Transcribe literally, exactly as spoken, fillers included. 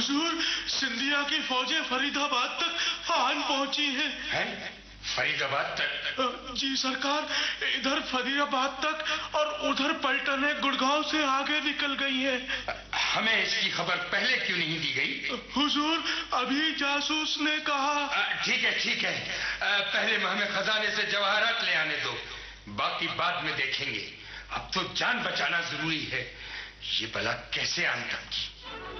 हुजूर, सिंधिया की फौजें फरीदाबाद तक आन पहुंची हैं। हैं? फरीदाबाद तक? जी सरकार, इधर फरीदाबाद तक और उधर पलटने गुड़गांव से आगे निकल गई हैं। हमें इसकी खबर पहले क्यों नहीं दी गई? हुजूर, अभी जासूस ने कहा। ठीक है ठीक है, पहले हमें खजाने से जवाहरात ले आने दो, बाकी बाद में देखेंगे। अब तो जान बचाना जरूरी है। ये बला कैसे आन तक की?